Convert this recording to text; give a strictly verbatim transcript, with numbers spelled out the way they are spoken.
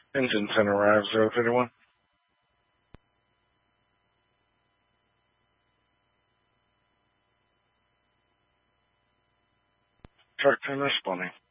Engine ten arrives, zero thirty one. Truck ten responding.